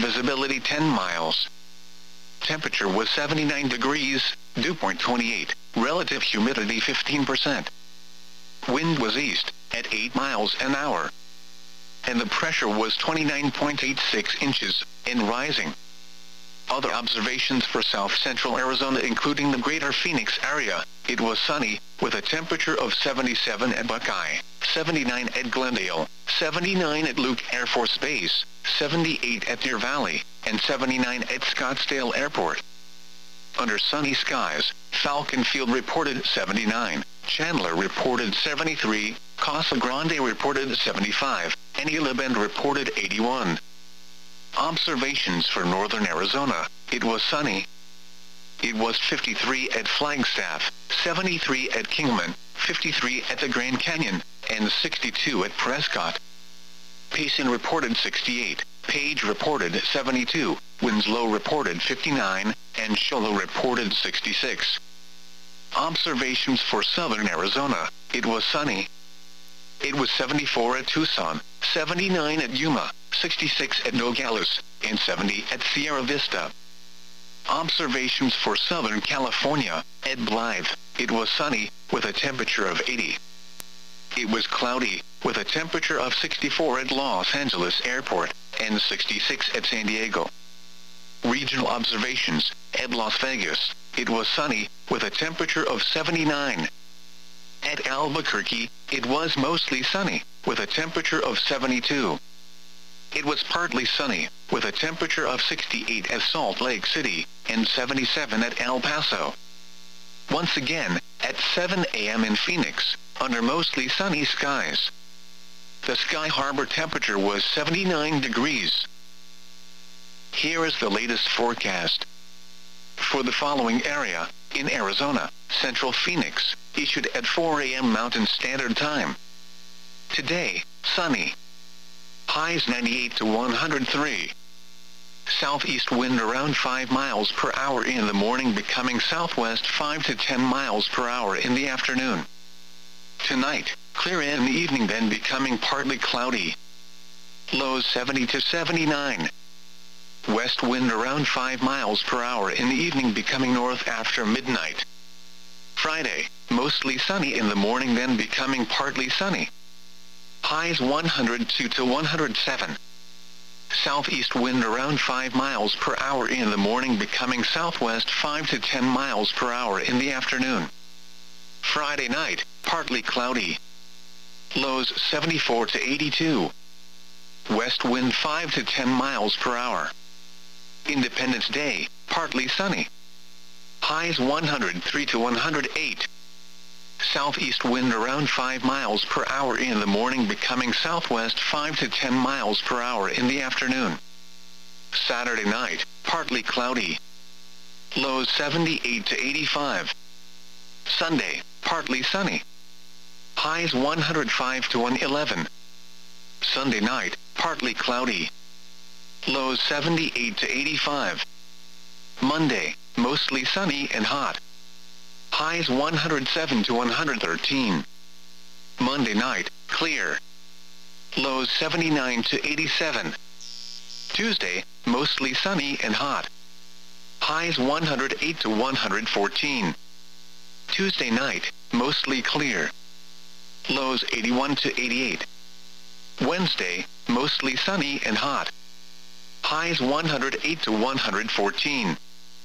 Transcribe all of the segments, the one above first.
visibility 10 miles. Temperature was 79 degrees, dew point 28, relative humidity 15%. Wind was east, at 8 miles an hour. And the pressure was 29.86 inches, and rising. Other observations for south-central Arizona including the greater Phoenix area, it was sunny, with a temperature of 77 at Buckeye, 79 at Glendale, 79 at Luke Air Force Base, 78 at Deer Valley, and 79 at Scottsdale Airport. Under sunny skies, Falcon Field reported 79, Chandler reported 73, Casa Grande reported 75, and Gila Bend reported 81. Observations for northern Arizona, it was sunny. It was 53 at Flagstaff, 73 at Kingman, 53 at the Grand Canyon, and 62 at Prescott. Payson reported 68, Page reported 72, Winslow reported 59, and Show Low reported 66. Observations for southern Arizona, it was sunny. It was 74 at Tucson, 79 at Yuma, 66 at Nogales, and 70 at Sierra Vista. Observations for Southern California, at Blythe, it was sunny, with a temperature of 80. It was cloudy, with a temperature of 64 at Los Angeles Airport, and 66 at San Diego. Regional observations, at Las Vegas, it was sunny, with a temperature of 79. At Albuquerque, it was mostly sunny, with a temperature of 72. It was partly sunny, with a temperature of 68 at Salt Lake City, and 77 at El Paso. Once again, at 7 a.m. in Phoenix, under mostly sunny skies. The Sky Harbor temperature was 79 degrees. Here is the latest forecast. For the following area, in Arizona, Central Phoenix, issued at 4 a.m. Mountain Standard Time. Today, sunny. Highs 98 to 103. Southeast wind around 5 miles per hour in the morning, becoming southwest 5 to 10 miles per hour in the afternoon. Tonight, clear in the evening, then becoming partly cloudy. Lows 70 to 79. West wind around 5 miles per hour in the evening, becoming north after midnight. Friday, mostly sunny in the morning, then becoming partly sunny. Highs 102 to 107. Southeast wind around 5 miles per hour in the morning, becoming southwest 5 to 10 miles per hour in the afternoon. Friday night, partly cloudy. Lows 74 to 82. West wind 5 to 10 miles per hour. Independence Day, partly sunny. Highs 103 to 108. Southeast wind around 5 miles per hour in the morning, becoming southwest 5 to 10 miles per hour in the afternoon. Saturday night, partly cloudy. Lows 78 to 85. Sunday, partly sunny. Highs 105 to 111. Sunday night, partly cloudy. Lows 78 to 85. Monday, mostly sunny and hot. Highs 107 to 113. Monday night, clear. Lows 79 to 87. Tuesday, mostly sunny and hot. Highs 108 to 114. Tuesday night, mostly clear. Lows 81 to 88. Wednesday, mostly sunny and hot. Highs 108 to 114.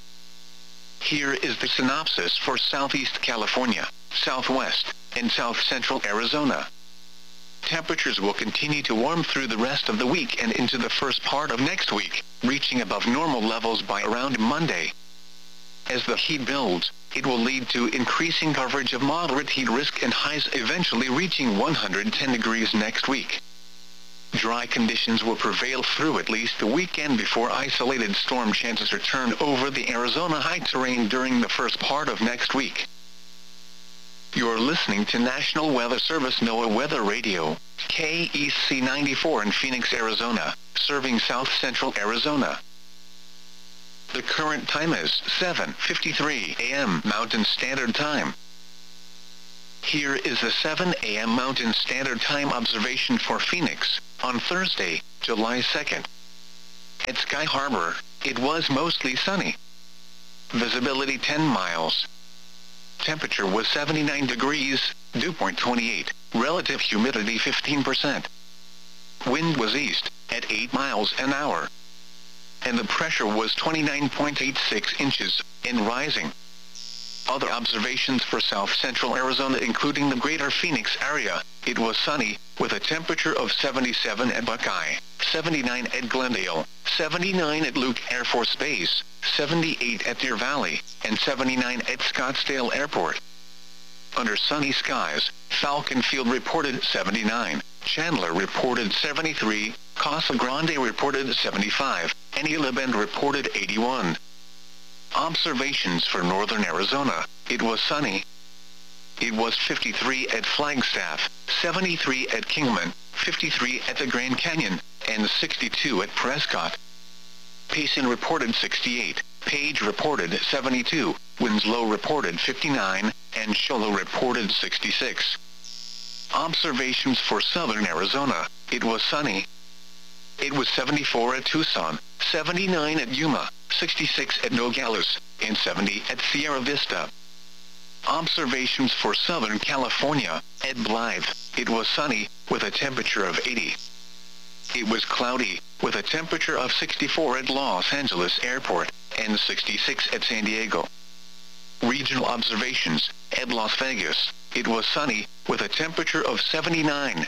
Here is the synopsis for Southeast California, Southwest, and South Central Arizona. Temperatures will continue to warm through the rest of the week and into the first part of next week, reaching above normal levels by around Monday. As the heat builds, it will lead to increasing coverage of moderate heat risk and highs eventually reaching 110 degrees next week. Dry conditions will prevail through at least the weekend before isolated storm chances return over the Arizona high terrain during the first part of next week. You're listening to National Weather Service NOAA Weather Radio, KEC 94 in Phoenix, Arizona, serving South Central Arizona. The current time is 7:53 a.m. Mountain Standard Time. Here is the 7 a.m. Mountain Standard Time observation for Phoenix, on Thursday, July 2nd. At Sky Harbor, it was mostly sunny. Visibility 10 miles. Temperature was 79 degrees, dew point 28, relative humidity 15%. Wind was east, at 8 miles an hour. And the pressure was 29.86 inches, and rising. Other observations for south central Arizona including the greater Phoenix area, it was sunny, with a temperature of 77 at Buckeye, 79 at Glendale, 79 at Luke Air Force Base, 78 at Deer Valley, and 79 at Scottsdale Airport. Under sunny skies, Falcon Field reported 79, Chandler reported 73, Casa Grande reported 75, and Gila Bend reported 81. Observations for northern Arizona, it was sunny. It was 53 at Flagstaff, 73 at Kingman, 53 at the Grand Canyon, and 62 at Prescott. Payson reported 68, Page reported 72, Winslow reported 59, and Shoalo reported 66. Observations for southern Arizona, it was sunny. It was 74 at Tucson, 79 at Yuma, 66 at Nogales, and 70 at Sierra Vista. Observations for Southern California, at Blythe, it was sunny, with a temperature of 80. It was cloudy, with a temperature of 64 at Los Angeles Airport, and 66 at San Diego. Regional observations, at Las Vegas, it was sunny, with a temperature of 79.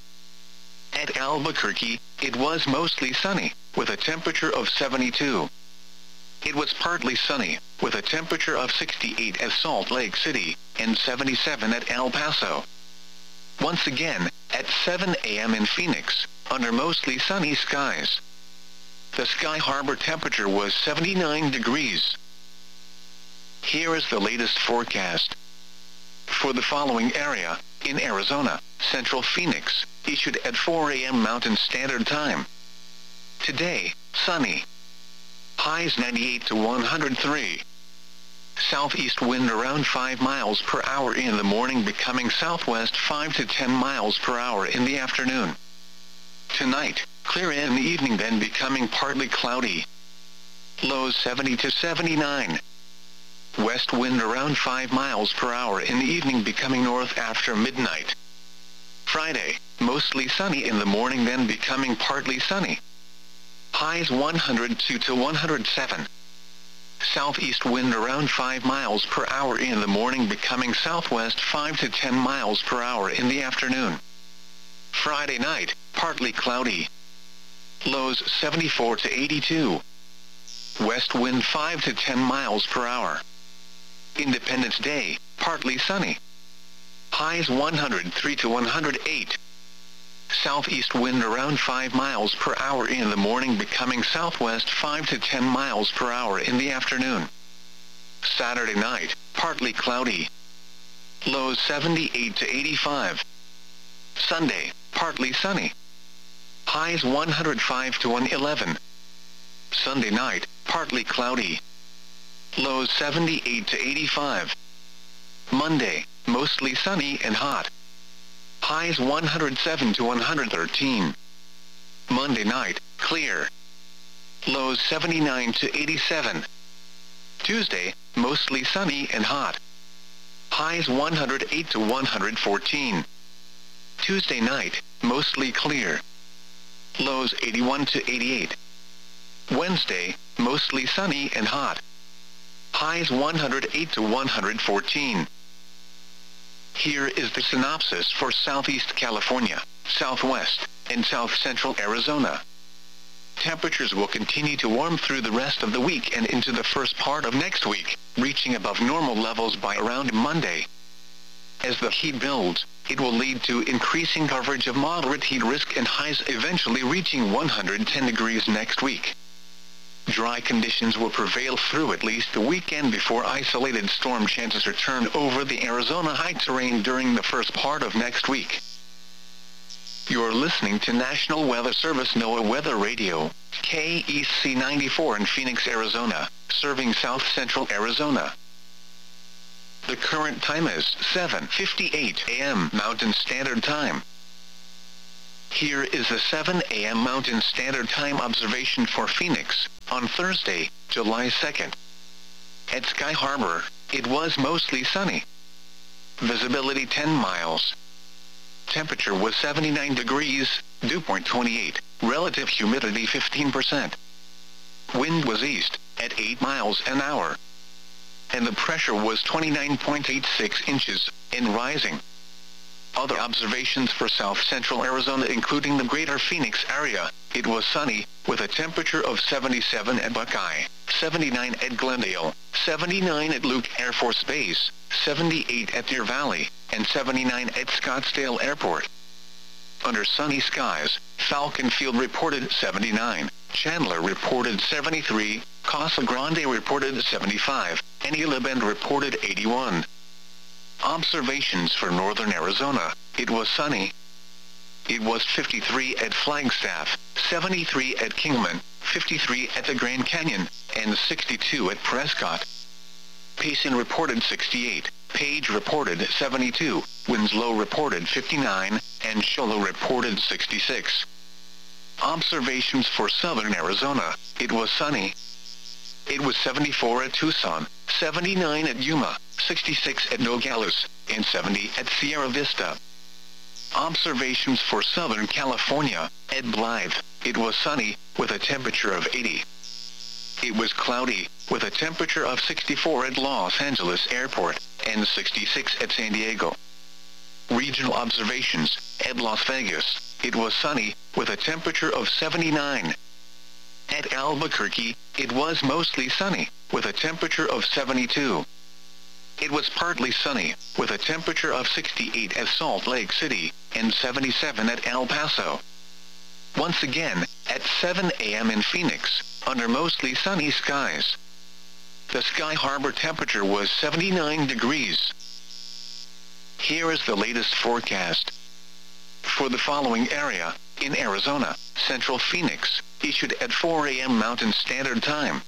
At Albuquerque, it was mostly sunny, with a temperature of 72. It was partly sunny, with a temperature of 68 at Salt Lake City, and 77 at El Paso. Once again, at 7 a.m. in Phoenix, under mostly sunny skies. The Sky Harbor temperature was 79 degrees. Here is the latest forecast. For the following area, in Arizona, Central Phoenix, issued at 4 a.m. Mountain Standard Time. Today, sunny. Highs 98 to 103. Southeast wind around 5 miles per hour in the morning, becoming southwest 5 to 10 miles per hour in the afternoon. Tonight, clear in the evening, then becoming partly cloudy. Lows 70 to 79. West wind around 5 miles per hour in the evening, becoming north after midnight. Friday, mostly sunny in the morning, then becoming partly sunny. Highs 102 to 107. Southeast wind around 5 miles per hour in the morning, becoming southwest 5 to 10 miles per hour in the afternoon. Friday night, partly cloudy. Lows 74 to 82. West wind 5 to 10 miles per hour. Independence Day, partly sunny. Highs 103 to 108. Southeast wind around 5 miles per hour in the morning, becoming southwest 5 to 10 miles per hour in the afternoon. Saturday night, partly cloudy. Lows 78 to 85. Sunday, partly sunny. Highs 105 to 111. Sunday night, partly cloudy. Lows 78 to 85. Monday, mostly sunny and hot. Highs 107 to 113. Monday night, clear. Lows 79 to 87. Tuesday, mostly sunny and hot. Highs 108 to 114. Tuesday night, mostly clear. Lows 81 to 88. Wednesday, mostly sunny and hot. Highs 108 to 114. Here is the synopsis for Southeast California, Southwest, and South Central Arizona. Temperatures will continue to warm through the rest of the week and into the first part of next week, reaching above normal levels by around Monday. As the heat builds, it will lead to increasing coverage of moderate heat risk and highs eventually reaching 110 degrees next week. Dry conditions will prevail through at least the weekend before isolated storm chances return over the Arizona high terrain during the first part of next week. You're listening to National Weather Service NOAA Weather Radio, KEC 94 in Phoenix, Arizona, serving South Central Arizona. The current time is 7:58 a.m. Mountain Standard Time. Here is the 7 a.m. Mountain Standard Time observation for Phoenix, on Thursday, July 2nd. At Sky Harbor, it was mostly sunny. Visibility 10 miles. Temperature was 79 degrees, dew point 28, relative humidity 15%. Wind was east, at 8 miles an hour. And the pressure was 29.86 inches, and rising. Other observations for South Central Arizona including the greater Phoenix area, it was sunny, with a temperature of 77 at Buckeye, 79 at Glendale, 79 at Luke Air Force Base, 78 at Deer Valley, and 79 at Scottsdale Airport. Under sunny skies, Falcon Field reported 79, Chandler reported 73, Casa Grande reported 75, and Gila Bend reported 81. Observations for northern Arizona, it was sunny. It was 53 at Flagstaff, 73 at Kingman, 53 at the Grand Canyon, and 62 at Prescott. Payson reported 68, Page reported 72, Winslow reported 59, and Show Low reported 66. Observations for southern Arizona, it was sunny. It was 74 at Tucson, 79 at Yuma, 66 at Nogales, and 70 at Sierra Vista. Observations for Southern California, at Blythe, it was sunny, with a temperature of 80. It was cloudy, with a temperature of 64 at Los Angeles Airport, and 66 at San Diego. Regional observations, at Las Vegas, it was sunny, with a temperature of 79. At Albuquerque, it was mostly sunny, with a temperature of 72. It was partly sunny, with a temperature of 68 at Salt Lake City, and 77 at El Paso. Once again, at 7 a.m. in Phoenix, under mostly sunny skies. The Sky Harbor temperature was 79 degrees. Here is the latest forecast. For the following area, in Arizona, Central Phoenix, issued at 4 a.m. Mountain Standard Time.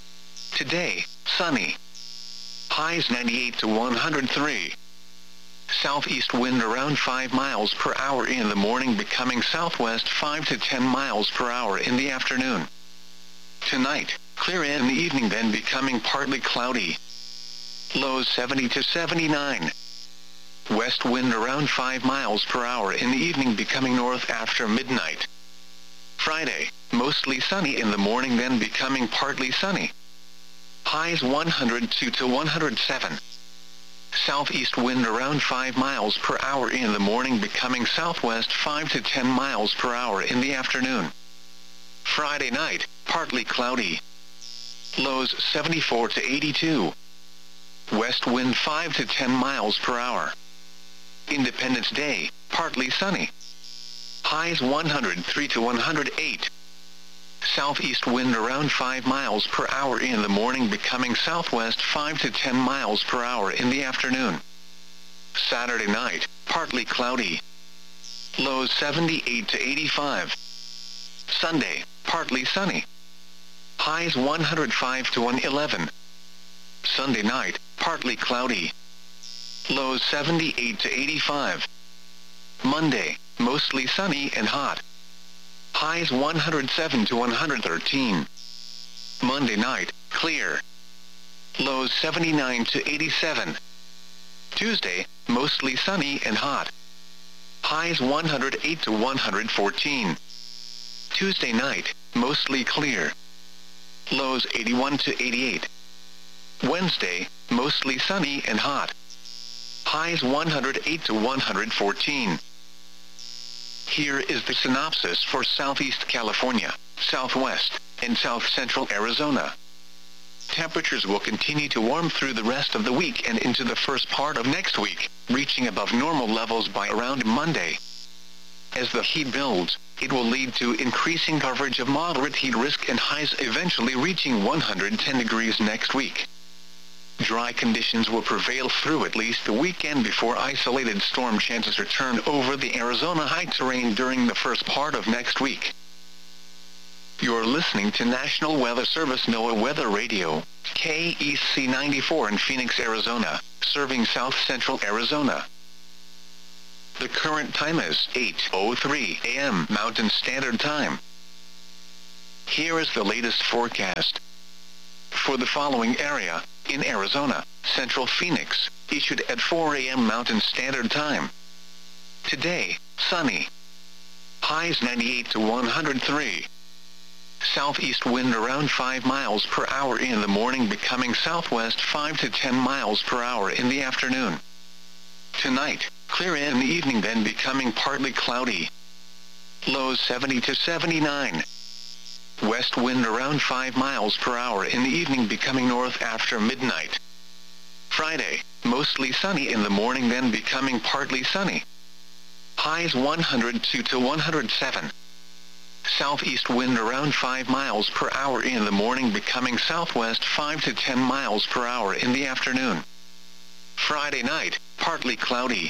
Today, sunny. Highs 98 to 103. Southeast wind around 5 miles per hour in the morning, becoming southwest 5 to 10 miles per hour in the afternoon. Tonight, clear in the evening, then becoming partly cloudy. Lows 70 to 79. West wind around 5 miles per hour in the evening, becoming north after midnight. Friday, mostly sunny in the morning, then becoming partly sunny. Highs 102 to 107. Southeast wind around 5 miles per hour in the morning, becoming southwest 5 to 10 miles per hour in the afternoon. Friday night, partly cloudy. Lows 74 to 82. West wind 5 to 10 miles per hour. Independence Day, partly sunny. Highs 103 to 108. Southeast wind around 5 miles per hour in the morning, becoming southwest 5 to 10 miles per hour in the afternoon. Saturday night, partly cloudy. Lows 78 to 85. Sunday, partly sunny. Highs 105 to 111. Sunday night, partly cloudy. Lows 78 to 85. Monday, mostly sunny and hot. Highs 107 to 113. Monday night, clear. Lows 79 to 87. Tuesday, mostly sunny and hot. Highs 108 to 114. Tuesday night, mostly clear. Lows 81 to 88. Wednesday, mostly sunny and hot. Highs 108 to 114. Here is the synopsis for Southeast California, Southwest, and South Central Arizona. Temperatures will continue to warm through the rest of the week and into the first part of next week, reaching above normal levels by around Monday. As the heat builds, it will lead to increasing coverage of moderate heat risk and highs eventually reaching 110 degrees next week. Dry conditions will prevail through at least the weekend before isolated storm chances return over the Arizona high terrain during the first part of next week. You're listening to National Weather Service NOAA Weather Radio, KEC 94 in Phoenix, Arizona, serving South Central Arizona. The current time is 8:03 a.m. Mountain Standard Time. Here is the latest forecast. For the following area, in Arizona, Central Phoenix, issued at 4 a.m. Mountain Standard Time. Today, sunny. Highs 98 to 103. Southeast wind around 5 miles per hour in the morning, becoming southwest 5 to 10 miles per hour in the afternoon. Tonight, clear in the evening, then becoming partly cloudy. Lows 70 to 79. West wind around 5 miles per hour in the evening, becoming north after midnight. Friday, mostly sunny in the morning, then becoming partly sunny. Highs 102 to 107. Southeast wind around 5 miles per hour in the morning, becoming southwest 5 to 10 miles per hour in the afternoon. Friday night, partly cloudy.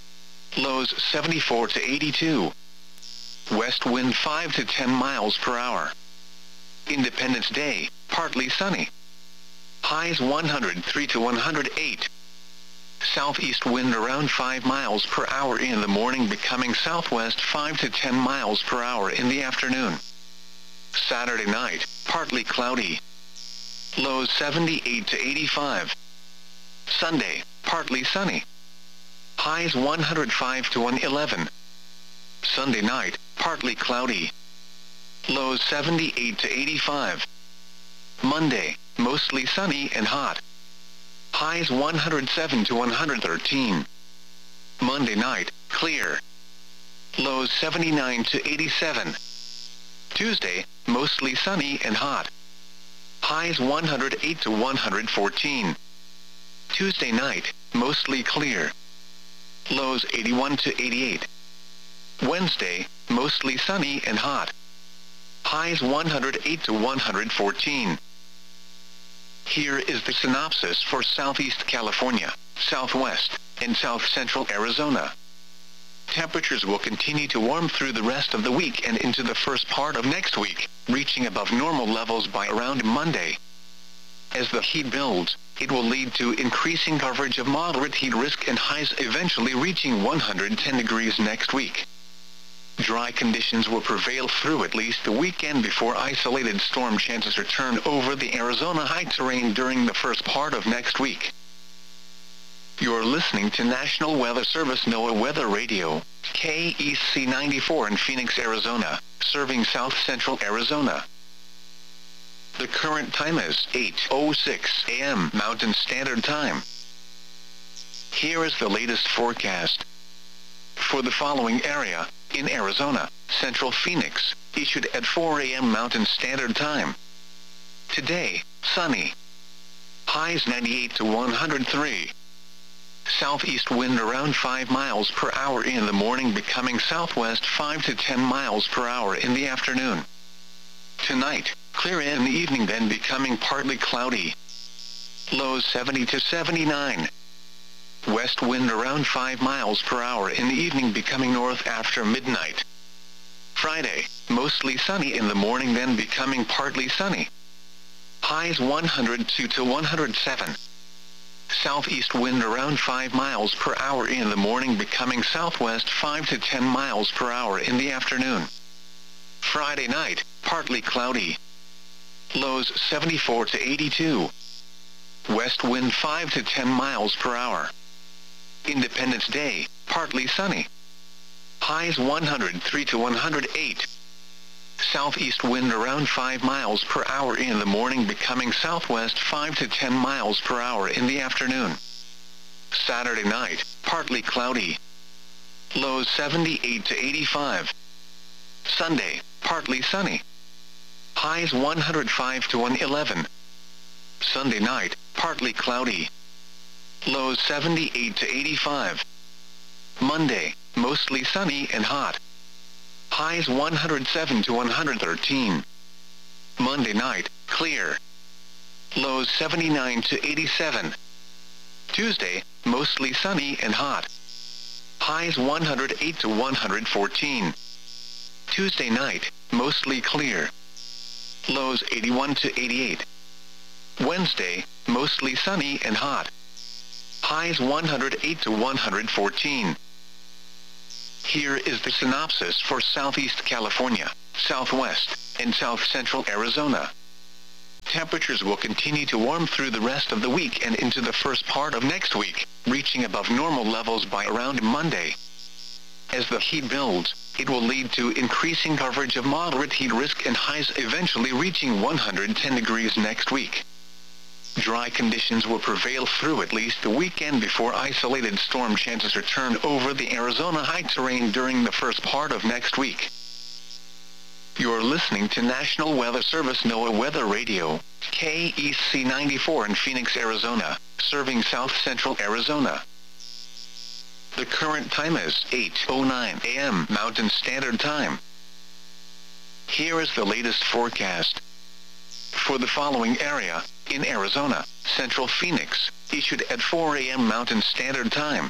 Lows 74 to 82. West wind 5 to 10 miles per hour. Independence Day, partly sunny. Highs 103 to 108. Southeast wind around 5 miles per hour in the morning, becoming southwest 5 to 10 miles per hour in the afternoon. Saturday night, partly cloudy. Lows 78 to 85. Sunday, partly sunny. Highs 105 to 111. Sunday night, partly cloudy. Lows 78 to 85. Monday, mostly sunny and hot. Highs 107 to 113. Monday night, clear. Lows 79 to 87. Tuesday, mostly sunny and hot. Highs 108 to 114. Tuesday night, mostly clear. Lows 81 to 88. Wednesday, mostly sunny and hot. Highs 108 to 114. Here is the synopsis for Southeast California, Southwest, and South Central Arizona. Temperatures will continue to warm through the rest of the week and into the first part of next week, reaching above normal levels by around Monday. As the heat builds, it will lead to increasing coverage of moderate heat risk and highs eventually reaching 110 degrees next week. Dry conditions will prevail through at least the weekend before isolated storm chances return over the Arizona high terrain during the first part of next week. You're listening to National Weather Service NOAA Weather Radio, KEC 94 in Phoenix, Arizona, serving South Central Arizona. The current time is 8:06 a.m. Mountain Standard Time. Here is the latest forecast. For the following area, in Arizona, Central Phoenix, issued at 4 a.m. Mountain Standard Time. Today, sunny. Highs 98 to 103. Southeast wind around 5 miles per hour in the morning, becoming southwest 5 to 10 miles per hour in the afternoon. Tonight, clear in the evening, then becoming partly cloudy. Lows 70 to 79. West wind around 5 miles per hour in the evening, becoming north after midnight. Friday, mostly sunny in the morning, then becoming partly sunny. Highs 102 to 107. Southeast wind around 5 miles per hour in the morning, becoming southwest 5 to 10 miles per hour in the afternoon. Friday night, partly cloudy. Lows 74 to 82. West wind 5 to 10 miles per hour. Independence Day, partly sunny. Highs 103 to 108. Southeast wind around 5 miles per hour in the morning, becoming southwest 5 to 10 miles per hour in the afternoon. Saturday night, partly cloudy. Lows 78 to 85. Sunday, partly sunny. Highs 105 to 111. Sunday night, partly cloudy. Lows 78 to 85. Monday, mostly sunny and hot. Highs 107 to 113. Monday night, clear. Lows 79 to 87. Tuesday, mostly sunny and hot. Highs 108 to 114. Tuesday night, mostly clear. Lows 81 to 88. Wednesday, mostly sunny and hot. Highs 108 to 114. Here is the synopsis for Southeast California, Southwest, and South Central Arizona. Temperatures will continue to warm through the rest of the week and into the first part of next week, reaching above normal levels by around Monday. As the heat builds, it will lead to increasing coverage of moderate heat risk and highs eventually reaching 110 degrees next week. Dry conditions will prevail through at least the weekend before isolated storm chances return over the Arizona high terrain during the first part of next week. You're listening to National Weather Service NOAA Weather Radio, KEC 94 in Phoenix, Arizona, serving South Central Arizona. The current time is 8:09 a.m. Mountain Standard Time. Here is the latest forecast. For the following area, in Arizona, Central Phoenix, issued at 4 a.m. Mountain Standard Time.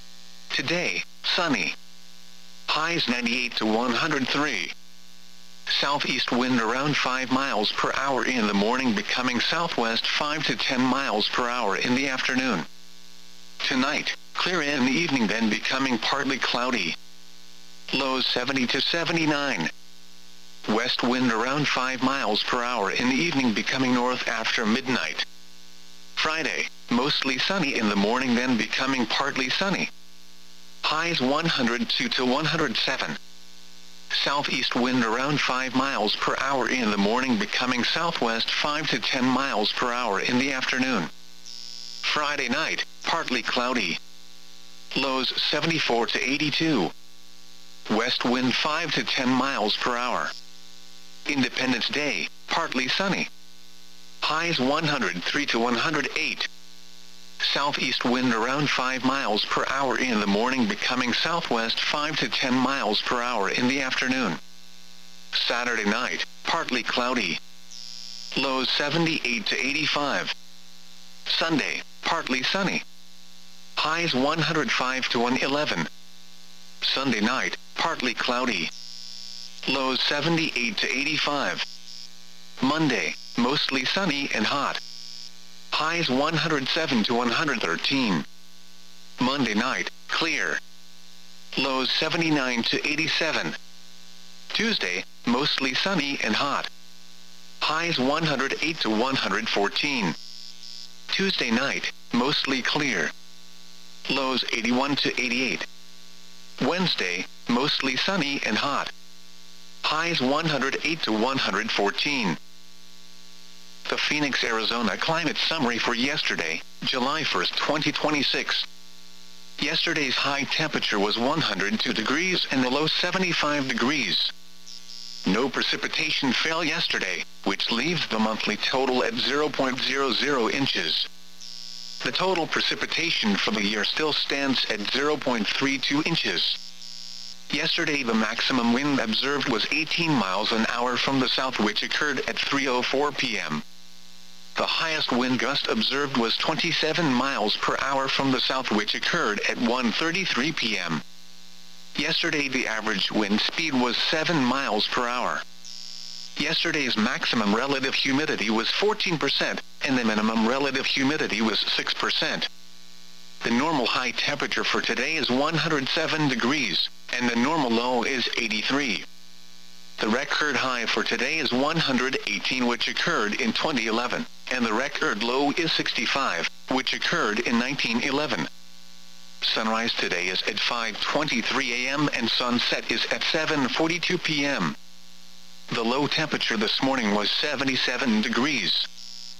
Today, sunny. Highs 98 to 103. Southeast wind around 5 miles per hour in the morning, becoming southwest 5 to 10 miles per hour in the afternoon. Tonight, clear in the evening, then becoming partly cloudy. Lows 70 to 79. West wind around 5 miles per hour in the evening, becoming north after midnight. Friday, mostly sunny in the morning, then becoming partly sunny. Highs 102 to 107. Southeast wind around 5 miles per hour in the morning, becoming southwest 5 to 10 miles per hour in the afternoon. Friday night, partly cloudy. Lows 74 to 82. West wind 5 to 10 miles per hour. Independence Day, partly sunny. Highs 103 to 108. Southeast wind around 5 miles per hour in the morning, becoming southwest 5 to 10 miles per hour in the afternoon. Saturday night, partly cloudy. Lows 78 to 85. Sunday, partly sunny. Highs 105 to 111. Sunday night, partly cloudy. Lows 78 to 85. Monday, mostly sunny and hot. Highs 107 to 113. Monday night, clear. Lows 79 to 87. Tuesday, mostly sunny and hot. Highs 108 to 114. Tuesday night, mostly clear. Lows 81 to 88. Wednesday, mostly sunny and hot. Highs 108 to 114. The Phoenix, Arizona climate summary for yesterday, July 1, 2026. Yesterday's high temperature was 102 degrees and the low 75 degrees. No precipitation fell yesterday, which leaves the monthly total at 0.00 inches. The total precipitation for the year still stands at 0.32 inches. Yesterday the maximum wind observed was 18 miles an hour from the south, which occurred at 3:04 p.m. The highest wind gust observed was 27 miles per hour from the south, which occurred at 1:33 p.m. Yesterday the average wind speed was 7 miles per hour. Yesterday's maximum relative humidity was 14%, and the minimum relative humidity was 6%. The normal high temperature for today is 107 degrees, and the normal low is 83. The record high for today is 118, which occurred in 2011, and the record low is 65, which occurred in 1911. Sunrise today is at 5:23 a.m. and sunset is at 7:42 p.m. The low temperature this morning was 77 degrees.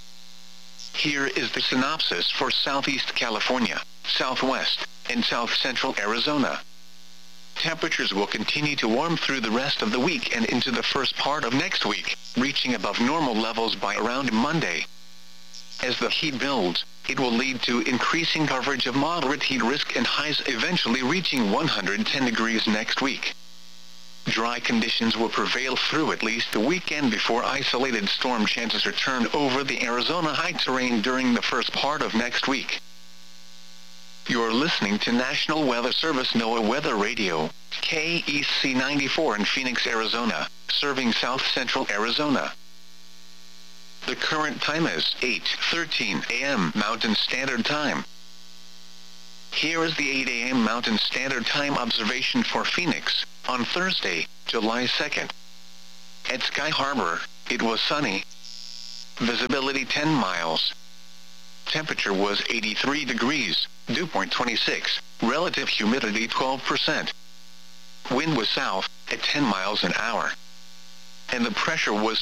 Here is the synopsis for Southeast California, Southwest, and South Central Arizona. Temperatures will continue to warm through the rest of the week and into the first part of next week, reaching above normal levels by around Monday. As the heat builds, it will lead to increasing coverage of moderate heat risk and highs eventually reaching 110 degrees next week. Dry conditions will prevail through at least the weekend before isolated storm chances return over the Arizona high terrain during the first part of next week. You're listening to National Weather Service NOAA Weather Radio, KEC 94 in Phoenix, Arizona, serving South Central Arizona. The current time is 8:13 a.m. Mountain Standard Time. Here is the 8 a.m. Mountain Standard Time observation for Phoenix, on Thursday, July 2nd. At Sky Harbor, it was sunny. Visibility 10 miles. Temperature was 83 degrees, dew point 26, relative humidity 12%. Wind was south, at 10 miles an hour. And the pressure was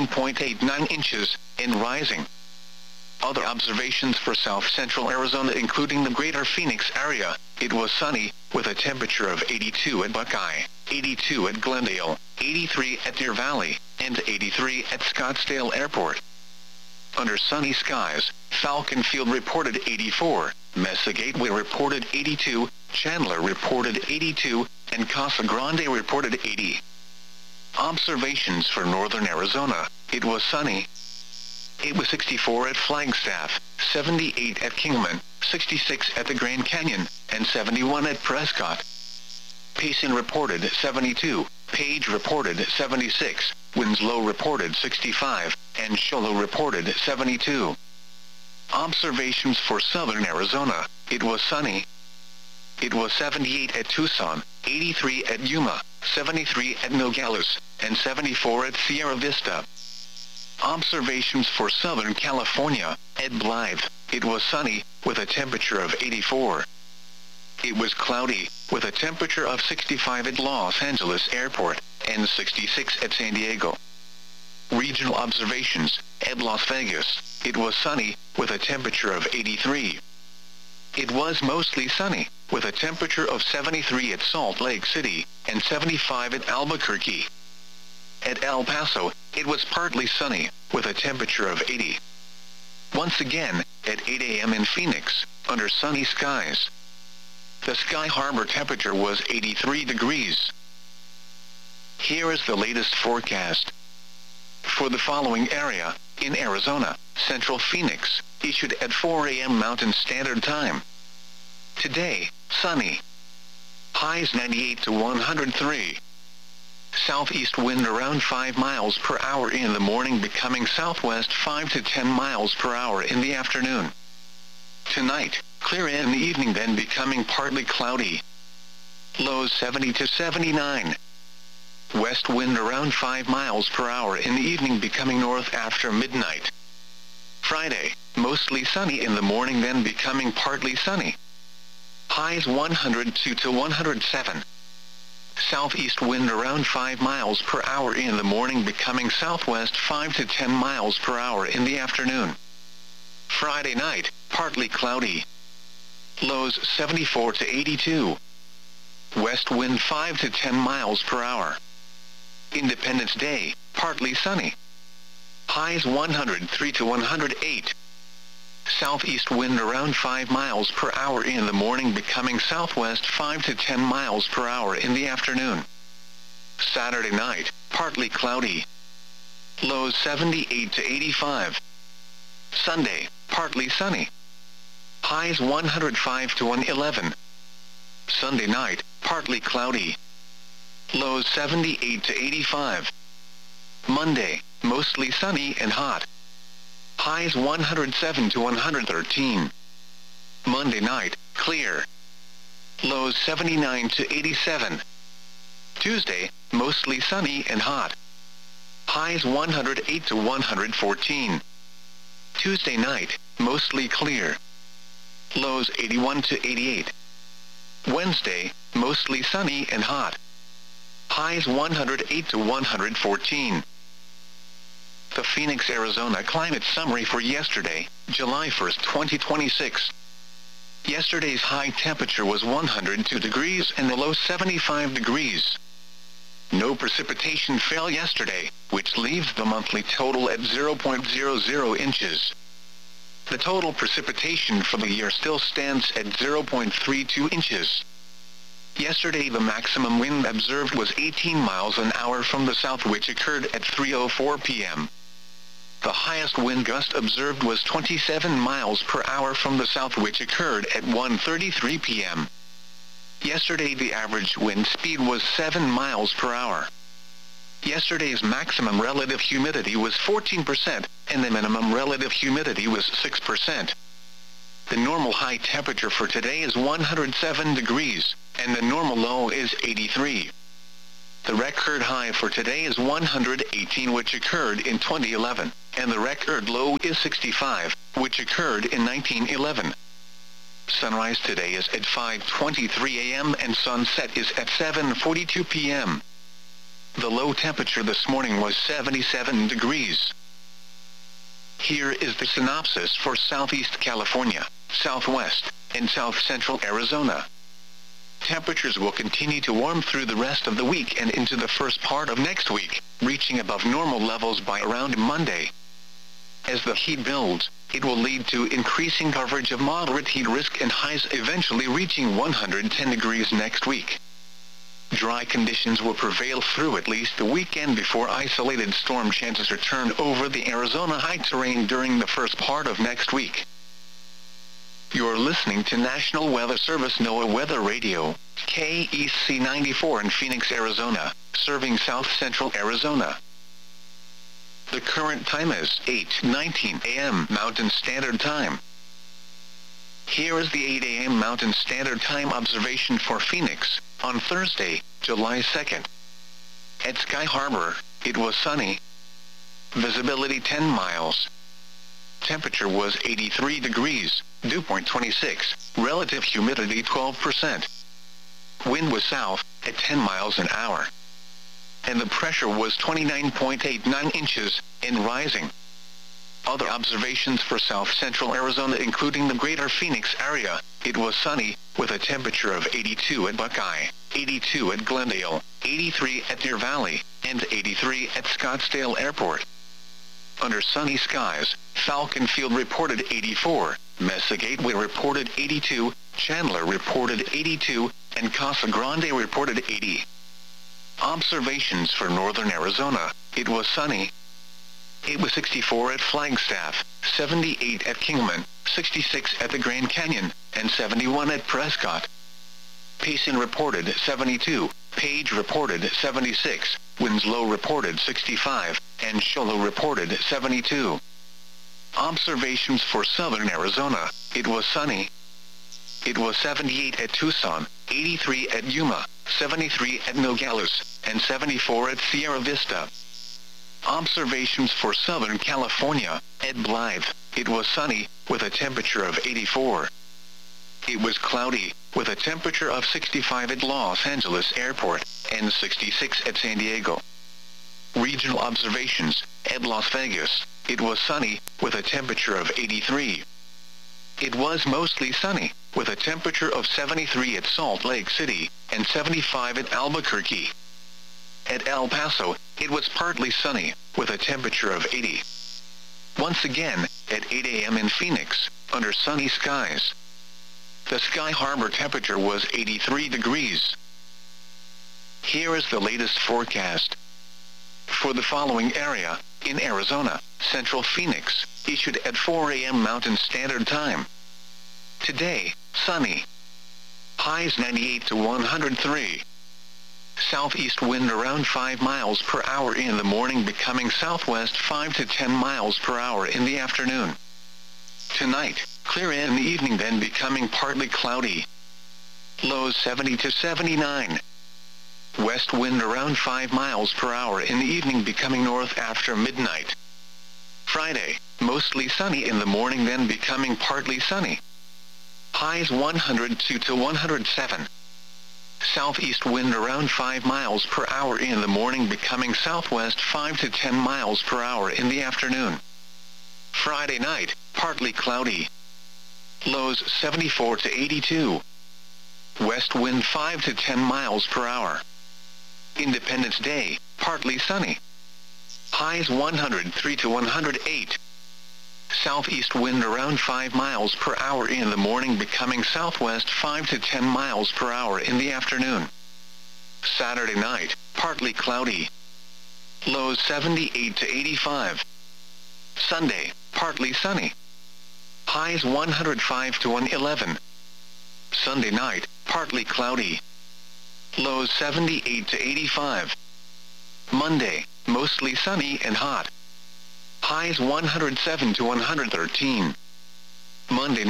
29.89 inches, and rising. Other observations for south-central Arizona including the greater Phoenix area, it was sunny, with a temperature of 82 at Buckeye, 82 at Glendale, 83 at Deer Valley, and 83 at Scottsdale Airport. Under sunny skies, Falcon Field reported 84, Mesa Gateway reported 82, Chandler reported 82, and Casa Grande reported 80. Observations for northern Arizona, it was sunny. It was 64 at Flagstaff, 78 at Kingman, 66 at the Grand Canyon, and 71 at Prescott. Payson reported 72, Page reported 76, Winslow reported 65, and Show Low reported 72. Observations for southern Arizona, it was sunny. It was 78 at Tucson, 83 at Yuma, 73 at Nogales, and 74 at Sierra Vista. Observations for Southern California, at Blythe, it was sunny, with a temperature of 84. It was cloudy, with a temperature of 65 at Los Angeles Airport, and 66 at San Diego. Regional observations, at Las Vegas, it was sunny, with a temperature of 83. It was mostly sunny, with a temperature of 73 at Salt Lake City, and 75 at Albuquerque. At El Paso, it was partly sunny, with a temperature of 80. Once again, at 8 a.m. in Phoenix, under sunny skies. The Sky Harbor temperature was 83 degrees. Here is the latest forecast. For the following area, in Arizona, Central Phoenix, issued at 4 a.m. Mountain Standard Time. Today, sunny. Highs 98 to 103. Southeast wind around 5 miles per hour in the morning, becoming southwest 5 to 10 miles per hour in the afternoon. Tonight, clear in the evening, then becoming partly cloudy. Lows 70 to 79. West wind around 5 miles per hour in the evening, becoming north after midnight. Friday, mostly sunny in the morning, then becoming partly sunny. Highs 102 to 107. Southeast wind around 5 miles per hour in the morning, becoming southwest 5 to 10 miles per hour in the afternoon. Friday night, partly cloudy. Lows 74 to 82. West wind 5 to 10 miles per hour. Independence Day, partly sunny. Highs 103 to 108. Southeast wind around 5 miles per hour in the morning, becoming southwest 5 to 10 miles per hour in the afternoon. Saturday night, partly cloudy. Lows 78 to 85. Sunday, partly sunny. Highs 105 to 111. Sunday night, partly cloudy. Lows 78 to 85. Monday, mostly sunny and hot. Highs 107 to 113. Monday night, clear. Lows 79 to 87. Tuesday, mostly sunny and hot. Highs 108 to 114. Tuesday night, mostly clear. Lows 81 to 88. Wednesday, mostly sunny and hot. Highs 108 to 114. The Phoenix, Arizona climate summary for yesterday, July 1, 2026. Yesterday's high temperature was 102 degrees and the low 75 degrees. No precipitation fell yesterday, which leaves the monthly total at 0.00 inches. The total precipitation for the year still stands at 0.32 inches. Yesterday the maximum wind observed was 18 miles an hour from the south, which occurred at 3:04 p.m. The highest wind gust observed was 27 miles per hour from the south, which occurred at 1:33 p.m. Yesterday the average wind speed was 7 miles per hour. Yesterday's maximum relative humidity was 14%, and the minimum relative humidity was 6%. The normal high temperature for today is 107 degrees, and the normal low is 83. The record high for today is 118, which occurred in 2011, and the record low is 65, which occurred in 1911. Sunrise today is at 5:23 a.m. and sunset is at 7:42 p.m. The low temperature this morning was 77 degrees. Here is the synopsis for Southeast California, Southwest, and South Central Arizona. Temperatures will continue to warm through the rest of the week and into the first part of next week, reaching above normal levels by around Monday. As the heat builds, it will lead to increasing coverage of moderate heat risk and highs eventually reaching 110 degrees next week. Dry conditions will prevail through at least the weekend before isolated storm chances return over the Arizona high terrain during the first part of next week. You're listening to National Weather Service NOAA Weather Radio, KEC 94 in Phoenix, Arizona, serving South Central Arizona. The current time is 8:19 a.m. Mountain Standard Time. Here is the 8 a.m. Mountain Standard Time observation for Phoenix, on Thursday, July 2nd. At Sky Harbor, it was sunny. Visibility 10 miles. Temperature was 83 degrees, dew point 26, relative humidity 12%. Wind was south, at 10 miles an hour. And the pressure was 29.89 inches, and rising. Other observations for South Central Arizona including the greater Phoenix area, it was sunny, with a temperature of 82 at Buckeye, 82 at Glendale, 83 at Deer Valley, and 83 at Scottsdale Airport. Under sunny skies, Falcon Field reported 84, Mesa Gateway reported 82, Chandler reported 82, and Casa Grande reported 80. Observations for northern Arizona, it was sunny. It was 64 at Flagstaff, 78 at Kingman, 66 at the Grand Canyon, and 71 at Prescott. Payson reported 72, Page reported 76, Winslow reported 65, and Shoalo reported 72. Observations for southern Arizona, it was sunny. It was 78 at Tucson, 83 at Yuma, 73 at Nogales, and 74 at Sierra Vista. Observations for Southern California, at Blythe, it was sunny, with a temperature of 84. It was cloudy, with a temperature of 65 at Los Angeles Airport, and 66 at San Diego. Regional observations, at Las Vegas, it was sunny, with a temperature of 83. It was mostly sunny, with a temperature of 73 at Salt Lake City, and 75 at Albuquerque. At El Paso, it was partly sunny, with a temperature of 80. Once again, at 8 a.m. in Phoenix, under sunny skies. The Sky Harbor temperature was 83 degrees. Here is the latest forecast. For the following area, in Arizona, Central Phoenix, issued at 4 a.m. Mountain Standard Time. Today, sunny. Highs 98 to 103. Southeast wind around 5 miles per hour in the morning, becoming southwest 5 to 10 miles per hour in the afternoon. Tonight, clear in the evening, then becoming partly cloudy. Lows 70 to 79. West wind around 5 miles per hour in the evening, becoming north after midnight. Friday, mostly sunny in the morning, then becoming partly sunny. Highs 102 to 107. Southeast wind around 5 miles per hour in the morning, becoming southwest 5 to 10 miles per hour in the afternoon. Friday night, partly cloudy. Lows 74 to 82. West wind 5 to 10 miles per hour. Independence Day, partly sunny. Highs 103 to 108. Southeast wind around 5 miles per hour in the morning, becoming southwest 5 to 10 miles per hour in the afternoon. Saturday night, partly cloudy. Lows 78 to 85. Sunday, partly sunny. Highs 105 to 111. Sunday night, partly cloudy. Lows 78 to 85. Monday, mostly sunny and hot. Highs 107 to 113. Monday night,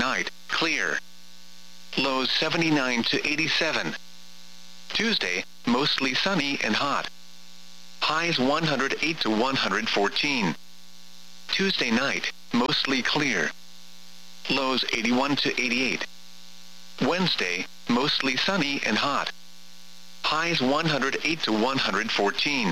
clear. Lows 79 to 87. Tuesday, mostly sunny and hot. Highs 108 to 114. Tuesday night, mostly clear. Lows 81 to 88. Wednesday, mostly sunny and hot. Highs 108 to 114.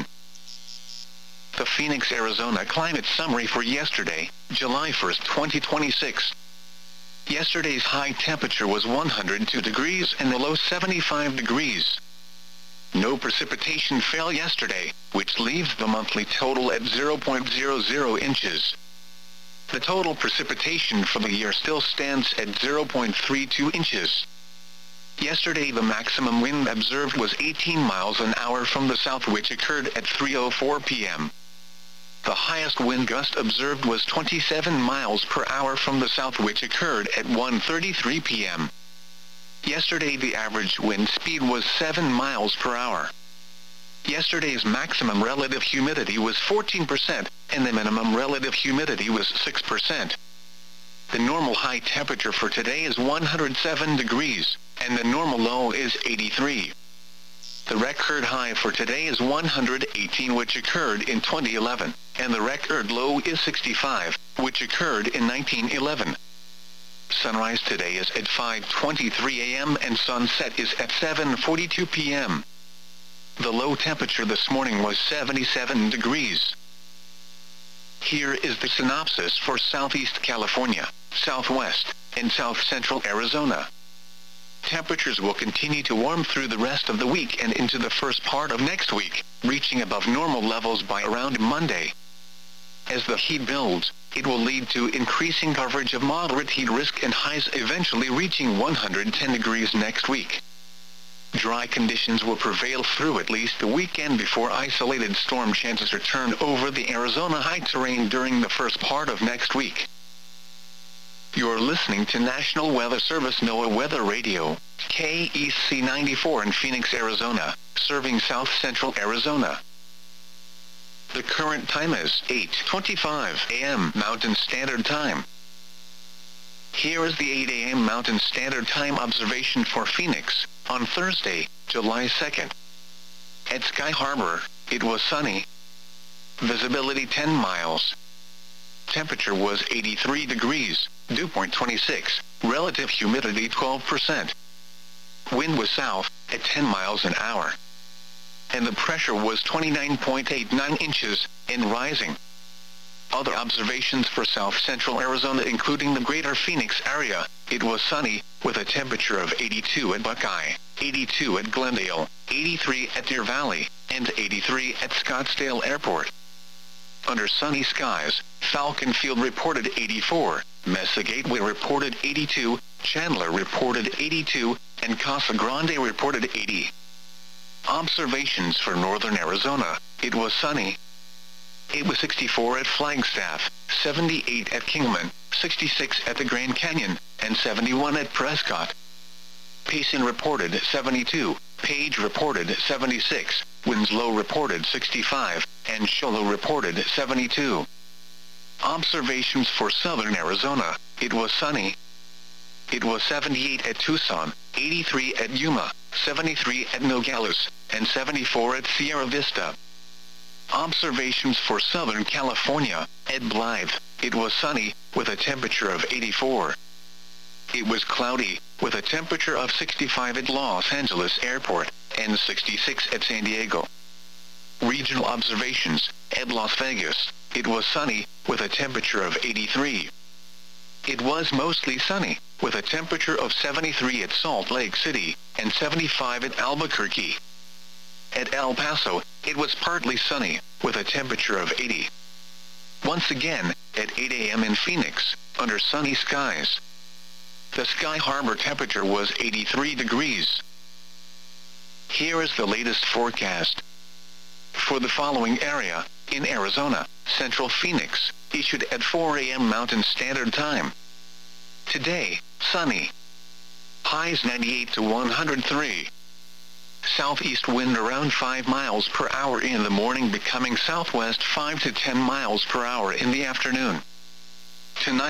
The Phoenix, Arizona climate summary for yesterday, July 1, 2026. Yesterday's high temperature was 102 degrees and the low 75 degrees. No precipitation fell yesterday, which leaves the monthly total at 0.00 inches. The total precipitation for the year still stands at 0.32 inches. Yesterday the maximum wind observed was 18 miles an hour from the south, which occurred at 3:04 p.m. The highest wind gust observed was 27 miles per hour from the south, which occurred at 1:33 p.m. Yesterday the average wind speed was 7 miles per hour. Yesterday's maximum relative humidity was 14%, and the minimum relative humidity was 6%. The normal high temperature for today is 107 degrees, and the normal low is 83. The record high for today is 118, which occurred in 2011, and the record low is 65, which occurred in 1911. Sunrise today is at 5:23 a.m. and sunset is at 7:42 p.m. The low temperature this morning was 77 degrees. Here is the synopsis for Southeast California, Southwest, and South Central Arizona. Temperatures will continue to warm through the rest of the week and into the first part of next week, reaching above normal levels by around Monday. As the heat builds, it will lead to increasing coverage of moderate heat risk and highs eventually reaching 110 degrees next week. Dry conditions will prevail through at least the weekend before isolated storm chances return over the Arizona high terrain during the first part of next week. You're listening to National Weather Service NOAA Weather Radio, KEC 94 in Phoenix, Arizona, serving South Central Arizona. The current time is 8:25 a.m. Mountain Standard Time. Here is the 8 a.m. Mountain Standard Time observation for Phoenix, on Thursday, July 2nd. At Sky Harbor, it was sunny. Visibility 10 miles. Temperature was 83 degrees, dew point 26, relative humidity 12%. Wind was south, at 10 miles an hour. And the pressure was 29.89 inches, and rising. Other observations for South Central Arizona, including the greater Phoenix area, it was sunny, with a temperature of 82 at Buckeye, 82 at Glendale, 83 at Deer Valley, and 83 at Scottsdale Airport. Under sunny skies, Falcon Field reported 84, Mesa Gateway reported 82, Chandler reported 82, and Casa Grande reported 80. Observations for northern Arizona, it was sunny. It was 64 at Flagstaff, 78 at Kingman, 66 at the Grand Canyon, and 71 at Prescott. Payson reported 72, Page reported 76, Winslow reported 65, and Show Low reported 72. Observations for southern Arizona, it was sunny. It was 78 at Tucson, 83 at Yuma, 73 at Nogales, and 74 at Sierra Vista. Observations for Southern California, at Blythe, it was sunny, with a temperature of 84. It was cloudy, with a temperature of 65 at Los Angeles Airport, and 66 at San Diego. Regional observations, at Las Vegas, it was sunny, with a temperature of 83. It was mostly sunny, with a temperature of 73 at Salt Lake City, and 75 at Albuquerque. At El Paso, it was partly sunny, with a temperature of 80. Once again, at 8 a.m. in Phoenix, under sunny skies. The Sky Harbor temperature was 83 degrees. Here is the latest forecast. For the following area, in Arizona, Central Phoenix, issued at 4 a.m. Mountain Standard Time. Today, sunny. Highs 98 to 103. Southeast wind around 5 miles per hour in the morning, becoming southwest 5 to 10 miles per hour in the afternoon. Tonight,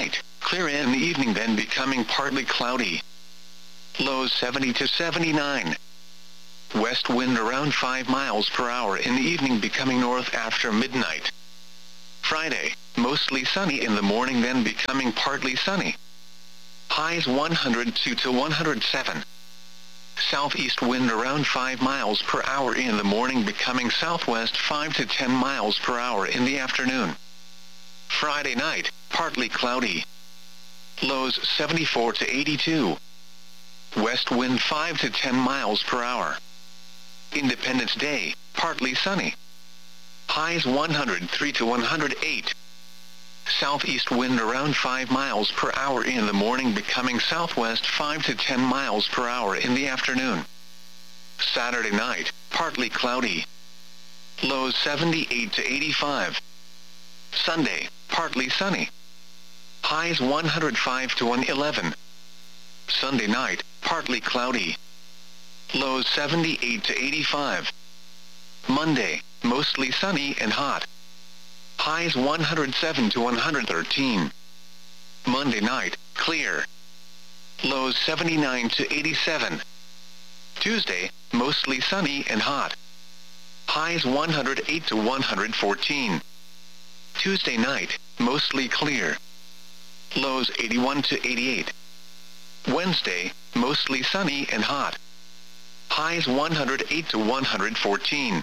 Clear in the evening, then becoming partly cloudy. Lows 70 to 79. West wind around 5 miles per hour in the evening, becoming north after midnight. Friday, mostly sunny in the morning, then becoming partly sunny. Highs 102 to 107. Southeast wind around 5 miles per hour in the morning, becoming southwest 5 to 10 miles per hour in the afternoon. Friday night, partly cloudy. Lows 74 to 82. West wind 5 to 10 miles per hour. Independence Day, partly sunny. Highs 103 to 108. Southeast wind around 5 miles per hour in the morning, becoming southwest 5 to 10 miles per hour in the afternoon. Saturday night, partly cloudy. Lows 78 to 85. Sunday, partly sunny. Highs 105 to 111. Sunday night, partly cloudy. Lows 78 to 85. Monday, mostly sunny and hot. Highs 107 to 113. Monday night, clear. Lows 79 to 87. Tuesday, mostly sunny and hot. Highs 108 to 114. Tuesday night, mostly clear. Lows 81 to 88. Wednesday, mostly sunny and hot. Highs 108 to 114.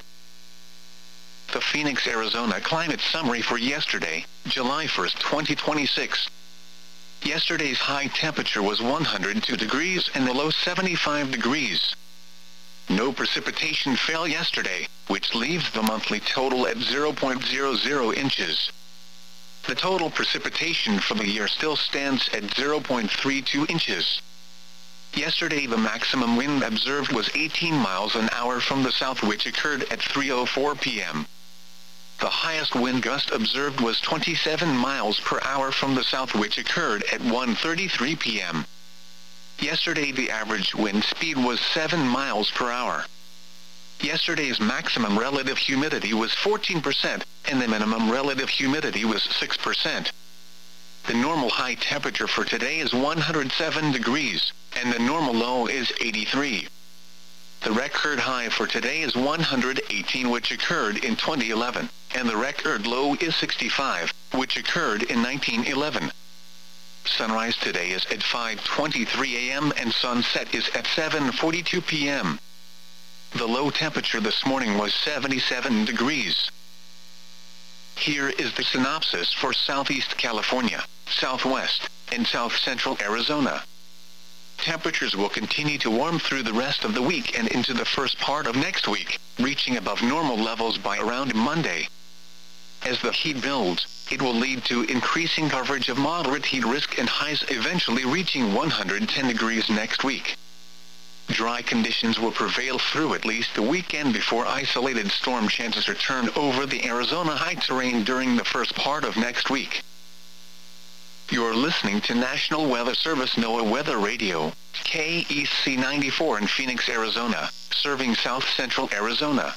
The Phoenix, Arizona climate summary for yesterday, July 1, 2026. Yesterday's high temperature was 102 degrees and the low 75 degrees. No precipitation fell yesterday, which leaves the monthly total at 0.00 inches. The total precipitation for the year still stands at 0.32 inches. Yesterday the maximum wind observed was 18 miles an hour from the south, which occurred at 3:04 p.m. The highest wind gust observed was 27 miles per hour from the south, which occurred at 1:33 p.m. Yesterday the average wind speed was 7 miles per hour. Yesterday's maximum relative humidity was 14%, and the minimum relative humidity was 6%. The normal high temperature for today is 107 degrees, and the normal low is 83. The record high for today is 118, which occurred in 2011, and the record low is 65, which occurred in 1911. Sunrise today is at 5:23 a.m. and sunset is at 7:42 p.m. The low temperature this morning was 77 degrees. Here is the synopsis for Southeast California, Southwest, and South Central Arizona. Temperatures will continue to warm through the rest of the week and into the first part of next week, reaching above normal levels by around Monday. As the heat builds, it will lead to increasing coverage of moderate heat risk and highs eventually reaching 110 degrees next week. Dry conditions will prevail through at least the weekend before isolated storm chances return over the Arizona high terrain during the first part of next week. You're listening to National Weather Service NOAA Weather Radio, KEC 94 in Phoenix, Arizona, serving South Central Arizona.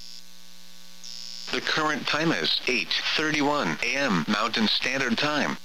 The current time is 8:31 a.m. Mountain Standard Time.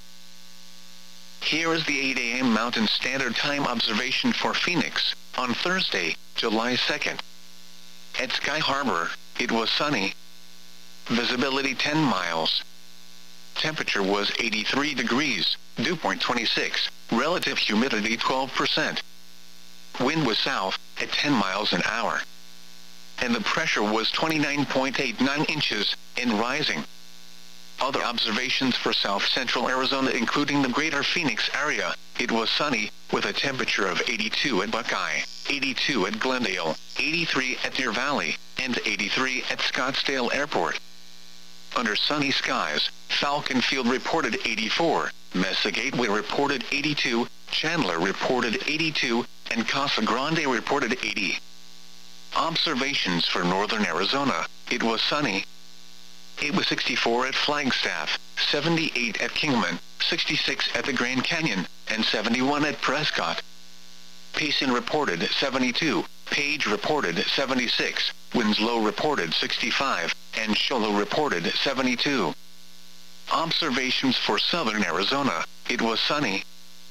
Here is the 8 a.m. Mountain Standard Time observation for Phoenix, on Thursday, July 2nd. At Sky Harbor, it was sunny. Visibility 10 miles. Temperature was 83 degrees, dew point 26, relative humidity 12%. Wind was south, at 10 miles an hour. And the pressure was 29.89 inches, and rising. Other observations for South Central Arizona, including the greater Phoenix area, it was sunny, with a temperature of 82 at Buckeye, 82 at Glendale, 83 at Deer Valley, and 83 at Scottsdale Airport. Under sunny skies, Falcon Field reported 84, Mesa Gateway reported 82, Chandler reported 82, and Casa Grande reported 80. Observations for northern Arizona, it was sunny. It was 64 at Flagstaff, 78 at Kingman, 66 at the Grand Canyon, and 71 at Prescott. Payson reported 72, Page reported 76, Winslow reported 65, and Shoalo reported 72. Observations for southern Arizona, it was sunny.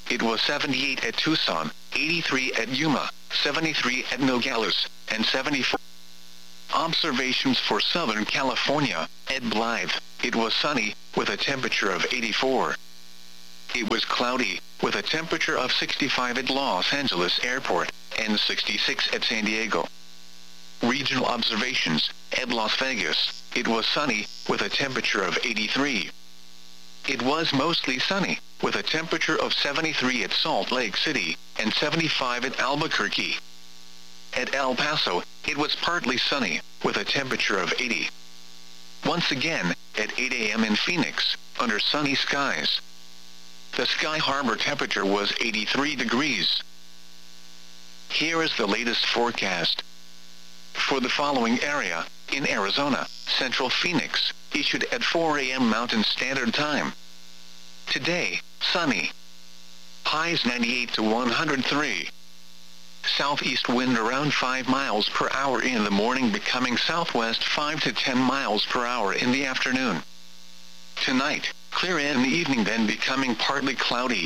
It was 78 at Tucson, 83 at Yuma, 73 at Nogales, and 74. Observations for Southern California. At Blythe, it was sunny, with a temperature of 84. It was cloudy, with a temperature of 65 at Los Angeles Airport, and 66 at San Diego. Regional observations. At Las Vegas, it was sunny, with a temperature of 83. It was mostly sunny, with a temperature of 73 at Salt Lake City, and 75 at Albuquerque. At El Paso, it was partly sunny, with a temperature of 80. Once again, at 8 a.m. in Phoenix, under sunny skies. The Sky Harbor temperature was 83 degrees. Here is the latest forecast. For the following area, in Arizona, Central Phoenix, issued at 4 a.m. Mountain Standard Time. Today, sunny. Highs 98 to 103. Southeast wind around 5 miles per hour in the morning, becoming southwest 5 to 10 miles per hour in the afternoon. Tonight, clear in the evening, then becoming partly cloudy.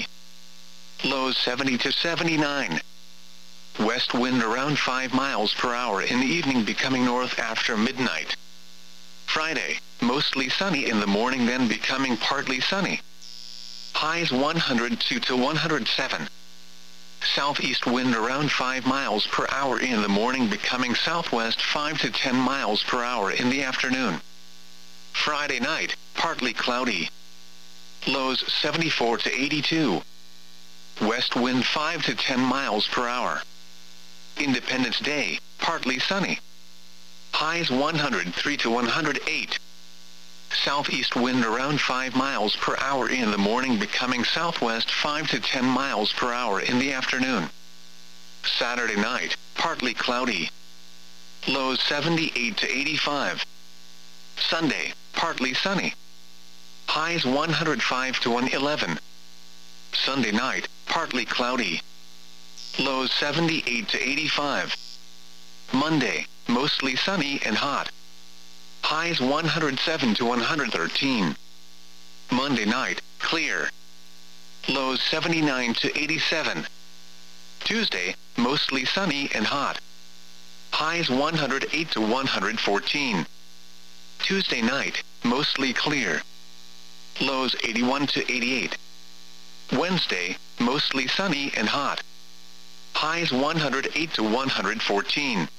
Lows 70 to 79. West wind around 5 miles per hour in the evening, becoming north after midnight. Friday, mostly sunny in the morning, then becoming partly sunny. Highs 102 to 107. Southeast wind around 5 miles per hour in the morning, becoming southwest 5 to 10 miles per hour in the afternoon. Friday night, partly cloudy. Lows 74 to 82. West wind 5 to 10 miles per hour. Independence Day, partly sunny. Highs 103 to 108. Southeast wind around 5 miles per hour in the morning, becoming southwest 5 to 10 miles per hour in the afternoon. Saturday night, partly cloudy. Lows 78 to 85. Sunday, partly sunny. Highs 105 to 111. Sunday night, partly cloudy. Lows 78 to 85. Monday, mostly sunny and hot. Highs 107 to 113. Monday night, clear. Lows 79 to 87. Tuesday, mostly sunny and hot. Highs 108 to 114. Tuesday night, mostly clear. Lows 81 to 88. Wednesday, mostly sunny and hot. Highs 108 to 114.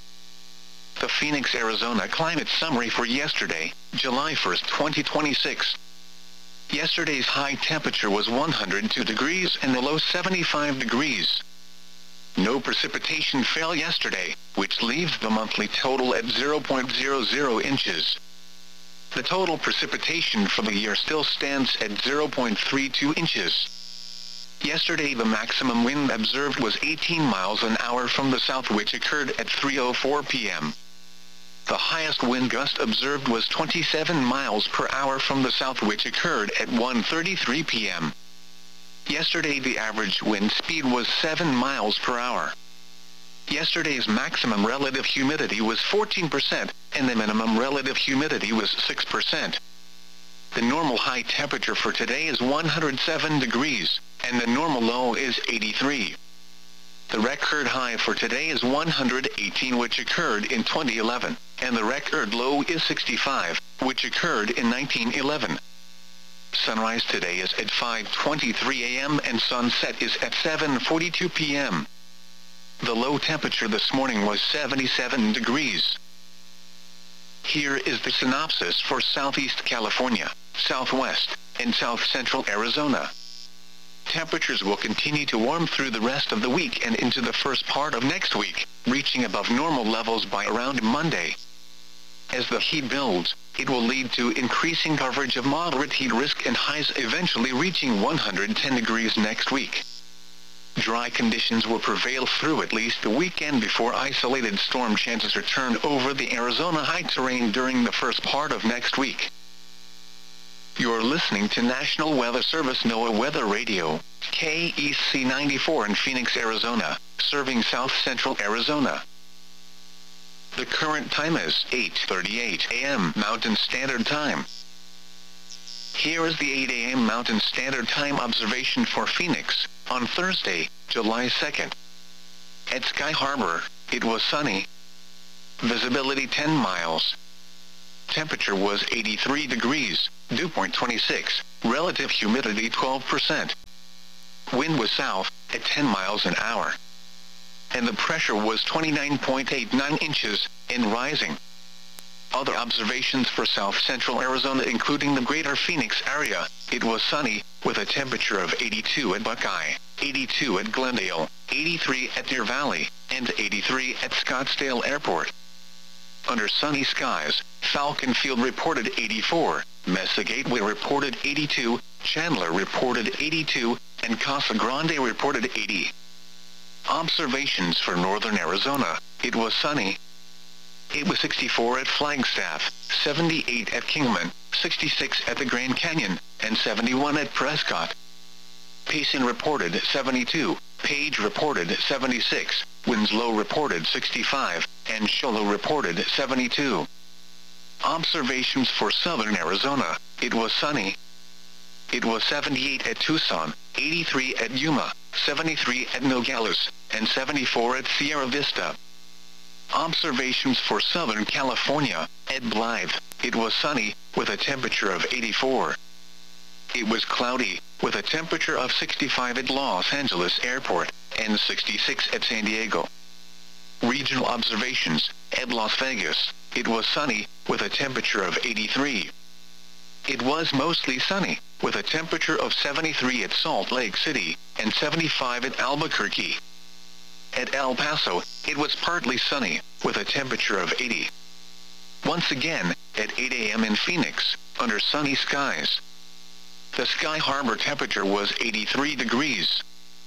The Phoenix, Arizona climate summary for yesterday, July 1, 2026. Yesterday's high temperature was 102 degrees and the low 75 degrees. No precipitation fell yesterday, which leaves the monthly total at 0.00 inches. The total precipitation for the year still stands at 0.32 inches. Yesterday the maximum wind observed was 18 miles an hour from the south, which occurred at 3:04 p.m. The highest wind gust observed was 27 miles per hour from the south, which occurred at 1:33 p.m. Yesterday the average wind speed was 7 miles per hour. Yesterday's maximum relative humidity was 14%, and the minimum relative humidity was 6%. The normal high temperature for today is 107 degrees, and the normal low is 83. The record high for today is 118, which occurred in 2011, and the record low is 65, which occurred in 1911. Sunrise today is at 5:23 a.m. and sunset is at 7:42 p.m. The low temperature this morning was 77 degrees. Here is the synopsis for Southeast California, Southwest, and South Central Arizona. Temperatures will continue to warm through the rest of the week and into the first part of next week, reaching above normal levels by around Monday. As the heat builds, it will lead to increasing coverage of moderate heat risk and highs eventually reaching 110 degrees next week. Dry conditions will prevail through at least the weekend before isolated storm chances return over the Arizona high terrain during the first part of next week. You're listening to National Weather Service NOAA Weather Radio, KEC 94 in Phoenix, Arizona, serving South Central Arizona. The current time is 8:38 a.m. Mountain Standard Time. Here is the 8 a.m. Mountain Standard Time observation for Phoenix, on Thursday, July 2nd. At Sky Harbor, it was sunny. Visibility 10 miles. Temperature was 83 degrees, dew point 26, relative humidity 12%. Wind was south, at 10 miles an hour. And the pressure was 29.89 inches, and rising. Other observations for south-central Arizona including the greater Phoenix area, it was sunny, with a temperature of 82 at Buckeye, 82 at Glendale, 83 at Deer Valley, and 83 at Scottsdale Airport. Under sunny skies, Falcon Field reported 84, Mesa Gateway reported 82, Chandler reported 82, and Casa Grande reported 80. Observations for northern Arizona, it was sunny. It was 64 at Flagstaff, 78 at Kingman, 66 at the Grand Canyon, and 71 at Prescott. Payson reported 72, Page reported 76, Winslow reported 65, and Show Low reported 72. Observations for southern Arizona, it was sunny. It was 78 at Tucson, 83 at Yuma, 73 at Nogales, and 74 at Sierra Vista. Observations for Southern California, at Blythe, it was sunny, with a temperature of 84. It was cloudy, with a temperature of 65 at Los Angeles Airport, and 66 at San Diego. Regional observations, at Las Vegas, it was sunny, with a temperature of 83. It was mostly sunny, with a temperature of 73 at Salt Lake City, and 75 at Albuquerque. At El Paso, it was partly sunny, with a temperature of 80. Once again, at 8 a.m. in Phoenix, under sunny skies. The Sky Harbor temperature was 83 degrees.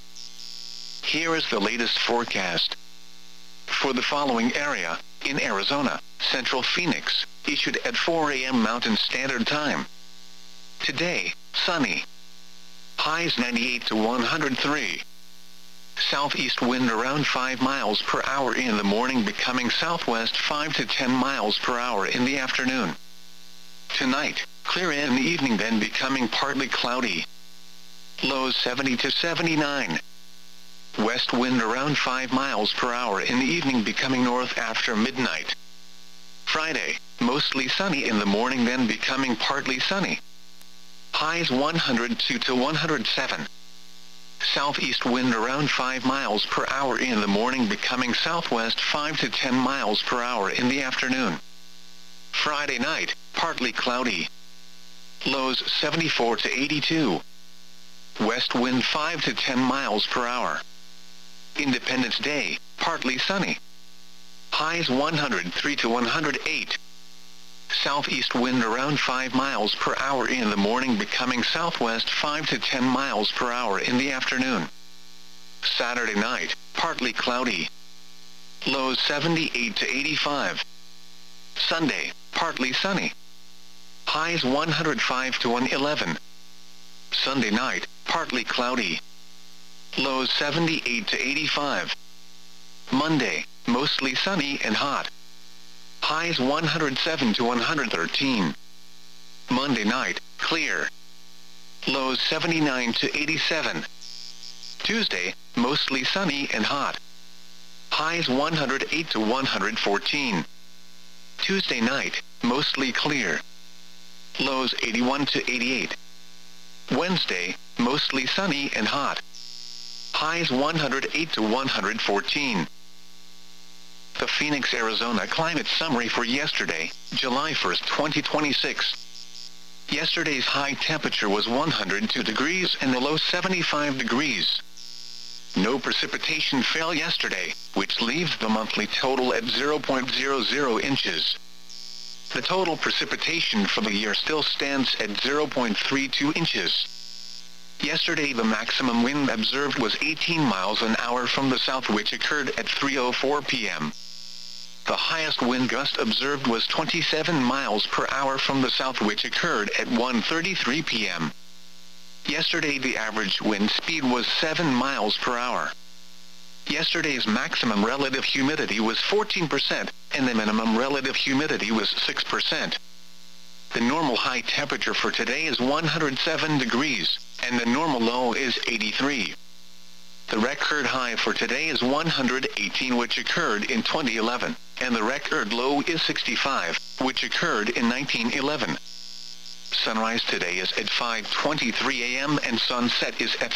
Here is the latest forecast. For the following area, in Arizona, Central Phoenix, issued at 4 a.m. Mountain Standard Time. Today, sunny. Highs 98 to 103. Southeast wind around 5 miles per hour in the morning, becoming southwest 5 to 10 miles per hour in the afternoon. Tonight, clear in the evening, then becoming partly cloudy. Lows 70 to 79. West wind around 5 miles per hour in the evening, becoming north after midnight. Friday, mostly sunny in the morning, then becoming partly sunny. Highs 102 to 107. Southeast wind around 5 miles per hour in the morning, becoming southwest 5 to 10 miles per hour in the afternoon. Friday night, partly cloudy. Lows 74 to 82. West wind 5 to 10 miles per hour. Independence Day, partly sunny. Highs 103 to 108. Southeast wind around 5 miles per hour in the morning, becoming southwest 5 to 10 miles per hour in the afternoon. Saturday night, partly cloudy. Lows 78 to 85. Sunday, partly sunny. Highs 105 to 111. Sunday night, partly cloudy. Lows 78 to 85. Monday, mostly sunny and hot. Highs 107 to 113. Monday night, clear. Lows 79 to 87. Tuesday, mostly sunny and hot. Highs 108 to 114. Tuesday night, mostly clear. Lows 81 to 88. Wednesday, mostly sunny and hot. Highs 108 to 114. The Phoenix, Arizona climate summary for yesterday, July 1st, 2026. Yesterday's high temperature was 102 degrees and the low 75 degrees. No precipitation fell yesterday, which leaves the monthly total at 0.00 inches. The total precipitation for the year still stands at 0.32 inches. Yesterday the maximum wind observed was 18 miles an hour from the south, which occurred at 3:04 p.m. The highest wind gust observed was 27 miles per hour from the south, which occurred at 1:33 p.m. Yesterday the average wind speed was 7 miles per hour. Yesterday's maximum relative humidity was 14%, and the minimum relative humidity was 6%. The normal high temperature for today is 107 degrees, and the normal low is 83. The record high for today is 118, which occurred in 2011, and the record low is 65, which occurred in 1911. Sunrise today is at 5:23 a.m. and sunset is at